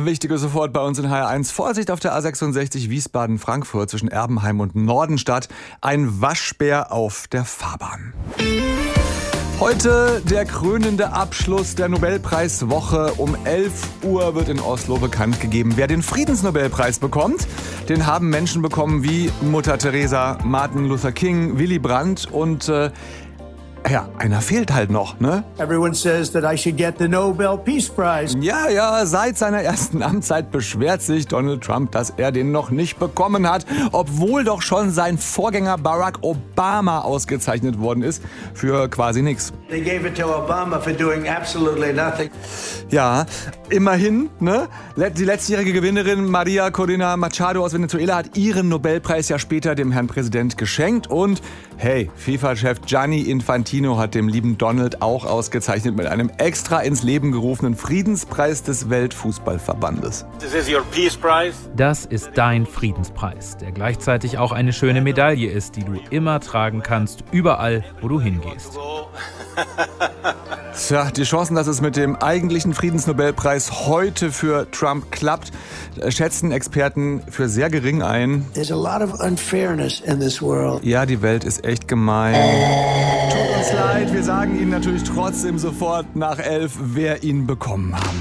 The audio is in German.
Wichtiges sofort bei uns in HR1. Vorsicht auf der A66 Wiesbaden-Frankfurt zwischen Erbenheim und Nordenstadt. Ein Waschbär auf der Fahrbahn. Heute der krönende Abschluss der Nobelpreiswoche. Um 11 Uhr wird in Oslo bekannt gegeben, wer den Friedensnobelpreis bekommt. Den haben Menschen bekommen wie Mutter Teresa, Martin Luther King, Willy Brandt und einer fehlt halt noch, ne? Everyone says that I should get the Nobel Peace Prize. Ja, seit seiner ersten Amtszeit beschwert sich Donald Trump, dass er den noch nicht bekommen hat, obwohl doch schon sein Vorgänger Barack Obama ausgezeichnet worden ist für quasi nichts. They gave it to Obama for doing absolutely nothing. Ja, immerhin, ne? Die letztjährige Gewinnerin Maria Corina Machado aus Venezuela hat ihren Nobelpreis ja später dem Herrn Präsident geschenkt und hey, FIFA-Chef Gianni Infantino hat dem lieben Donald auch ausgezeichnet mit einem extra ins Leben gerufenen Friedenspreis des Weltfußballverbandes. Das ist dein Friedenspreis, der gleichzeitig auch eine schöne Medaille ist, die du immer tragen kannst, überall, wo du hingehst. Tja, die Chancen, dass es mit dem eigentlichen Friedensnobelpreis heute für Trump klappt, schätzen Experten für sehr gering ein. There's a lot of unfairness in this world. Ja, die Welt ist echt gemein. Tut uns leid, wir sagen Ihnen natürlich trotzdem sofort nach 11, wer ihn bekommen haben